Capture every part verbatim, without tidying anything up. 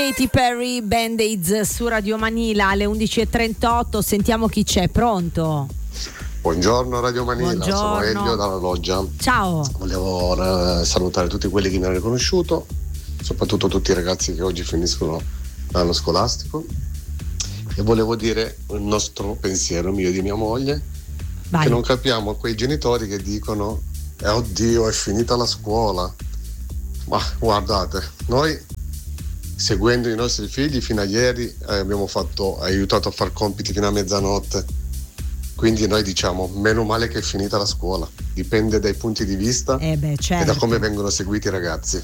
Katy Perry, Band-Aids su Radio Manila alle undici e trentotto. Sentiamo chi c'è, pronto? Buongiorno Radio Manila, Buongiorno. Sono Elio dalla Loggia. Ciao. Volevo eh, salutare tutti quelli che mi hanno riconosciuto, soprattutto tutti i ragazzi che oggi finiscono l'anno scolastico, e volevo dire il nostro pensiero, mio e di mia moglie. Vai. Che non capiamo quei genitori che dicono eh, oddio, è finita la scuola. Ma guardate, noi seguendo i nostri figli fino a ieri eh, abbiamo fatto, aiutato a far compiti fino a mezzanotte, quindi noi diciamo meno male che è finita la scuola, dipende dai punti di vista eh beh, certo. e da come vengono seguiti i ragazzi.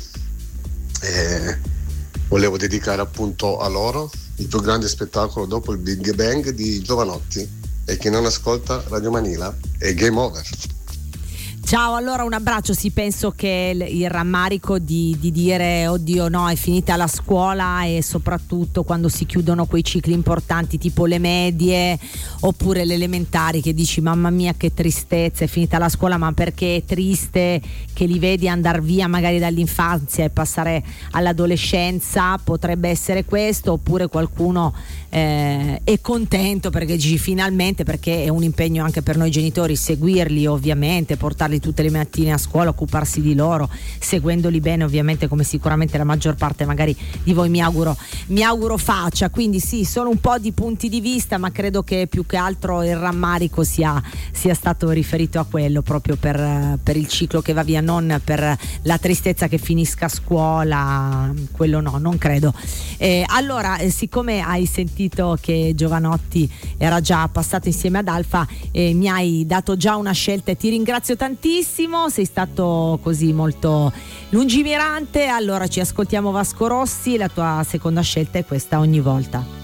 E volevo dedicare appunto a loro il più grande spettacolo dopo il Big Bang di Giovanotti, e chi non ascolta Radio Manila è game over. Ciao, allora un abbraccio. Sì, penso che il, il rammarico di, di dire oddio no, è finita la scuola, e soprattutto quando si chiudono quei cicli importanti tipo le medie oppure le elementari, che dici mamma mia che tristezza, è finita la scuola, ma perché è triste che li vedi andare via magari dall'infanzia e passare all'adolescenza, potrebbe essere questo, oppure qualcuno eh, è contento perché dici finalmente, perché è un impegno anche per noi genitori seguirli, ovviamente portarli tutte le mattine a scuola, occuparsi di loro, seguendoli bene, ovviamente, come sicuramente la maggior parte magari di voi mi auguro mi auguro faccia. Quindi sì, sono un po' di punti di vista, ma credo che più che altro il rammarico sia, sia stato riferito a quello, proprio per, per il ciclo che va via, non per la tristezza che finisca a scuola, quello no, non credo. Eh, allora, eh, siccome hai sentito che Giovanotti era già passato insieme ad Alfa, eh, mi hai dato già una scelta e ti ringrazio tantissimo. Sei stato così molto lungimirante. Allora ci ascoltiamo Vasco Rossi, la tua seconda scelta è questa, Ogni volta.